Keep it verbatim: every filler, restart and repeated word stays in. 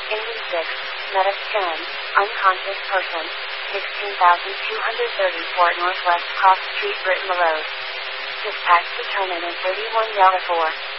Indy six, Medic ten, unconscious person, sixteen thousand two hundred thirty-four Northwest Cross Street, Britton Road. Dispatch determined in thirty-one Delta four.